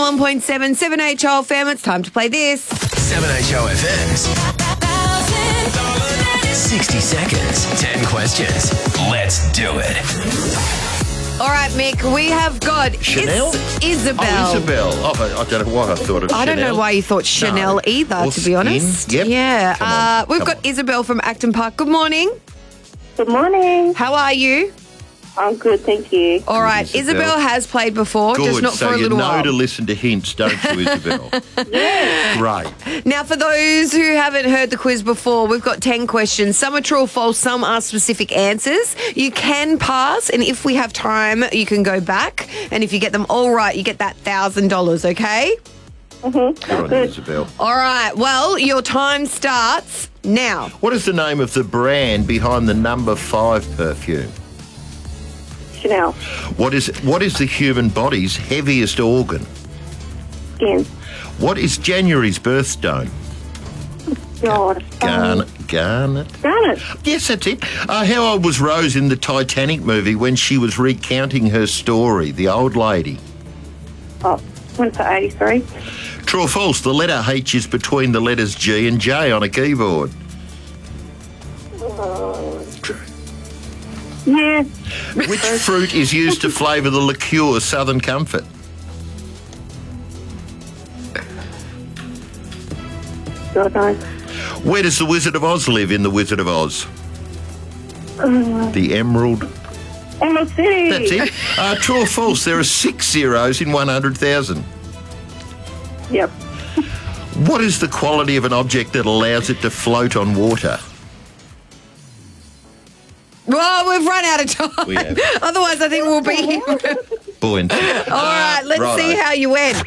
101.7 7HO FM. It's time to play this. 7HO FM's 60 seconds, 10 questions. Let's do it. All right, Mick, we have got Chanel? Isabel. Oh, Isabel. Oh, I don't know what I thought of I Chanel. don't know why you thought Chanel No. either, Or to be honest. Skin. Yep. Yeah. Come on, we've come got on. Isabel from Acton Park. Good morning. Good morning. How are you? I'm good, thank you. All right. Isabel. Isabel has played before, Good, just not so for a you little know while. to listen to hints, don't you, Isabel? Great. Now, for those who haven't heard the quiz before, we've got 10 questions. Some are true or false, some are specific answers. You can pass, and if we have time, you can go back. And if you get them all right, you get that $1,000, okay? Good on you, Isabel. All right. Well, your time starts now. What is the name of the brand behind the number 5 perfume? Chanel. What is the human body's heaviest organ? Skin. What is January's birthstone? God. Garnet. Garnet. Yes, that's it. How old was Rose in the Titanic movie when she was recounting her story, the old lady? Oh, went for 83. True or false, the letter H is between the letters G and J on a keyboard? Yeah. Which fruit is used to flavour the liqueur Southern Comfort? God knows. Where does the Wizard of Oz live in The Wizard of Oz? The Emerald. Emerald City. That's it. True or false, there are 6 zeros in 100,000. Yep. What is the quality of an object that allows it to float on water? Well, we've run out of time. We have. Otherwise, I think we'll be here. Buoyant. All right, let's righto. see how you went.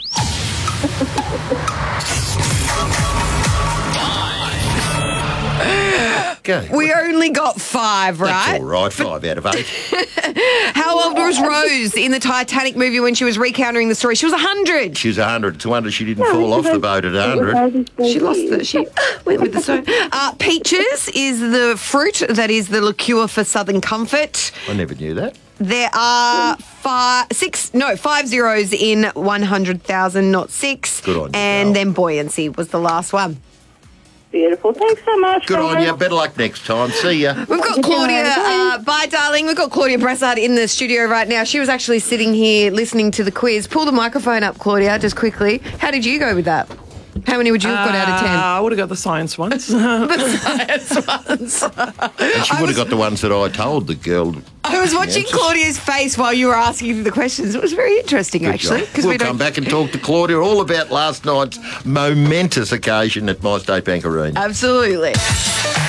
Okay. We only got 5, That's right? all right. 5 out of 8. How old was Rose in the Titanic movie when she was recounting the story? She was 100. She's 100. It's a wonder she didn't fall off the boat at 100. She lost the. She went with the stone. Peaches is the fruit that is the liqueur for Southern Comfort. I never knew that. There are 5 zeros in 100,000, not 6. Good on you, And Val. then buoyancy was the last one. Beautiful. Thanks so much. Good on guys. you. Better luck next time. See ya. We've got Claudia, bye darling, we've got Claudia Bressard in the studio right now. She was actually sitting here listening to the quiz. Pull the microphone up, Claudia, just quickly. How did you go with that? How many would you have got out of 10? I would have got the science ones. The science ones. And she would have got the ones that I told the girl. I was watching Yes. Claudia's face while you were asking the questions. It was very interesting, Good actually. job. 'Cause We'll we don't- come back and talk to Claudia all about last night's momentous occasion at My State Bank Arena. Absolutely.